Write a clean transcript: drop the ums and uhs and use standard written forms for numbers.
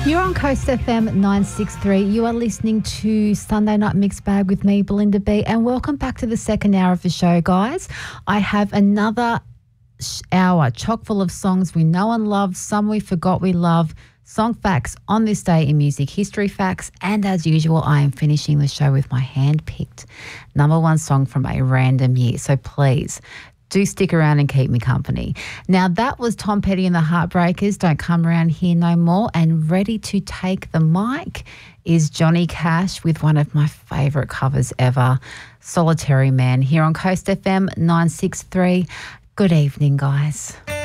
You're on Coast FM 963. You are listening to Sunday Night Mixed Bag with me, Belinda B. And welcome back to the second hour of the show, guys. I have another hour chock full of songs we know and love, some we forgot we love, song facts on this day in music history facts, and as usual, I am finishing the show with my hand-picked number one song from a random year. So please do stick around and keep me company. Now, that was Tom Petty and the Heartbreakers, Don't Come Around Here No More, and ready to take the mic is Johnny Cash with one of my favourite covers ever, Solitary Man, here on Coast FM 963. Good evening, guys.